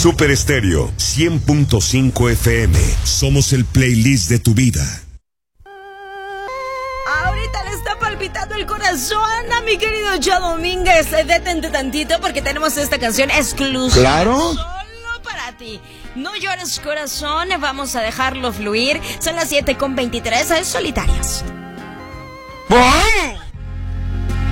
Super Estéreo 100.5 FM. Somos el playlist de tu vida. Ahorita le está palpitando el corazón a mi querido Joe Domínguez. Detente tantito porque tenemos esta canción exclusiva. Claro. Solo para ti. No llores, corazón, vamos a dejarlo fluir. Son las 7:23, es Solitarias. ¡Vamos!